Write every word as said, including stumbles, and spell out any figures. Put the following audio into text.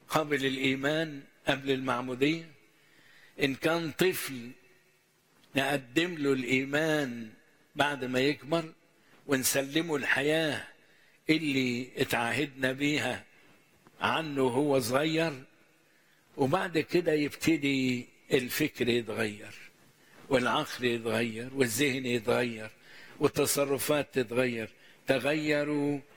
قبل الإيمان قبل المعمودية. إن كان طفل نقدم له الإيمان بعد ما يكبر ونسلمه الحياة اللي اتعاهدنا بيها عنه هو صغير، وبعد كده يبتدي الفكر يتغير والعقل يتغير والذهن يتغير والتصرفات تتغير. تغيروا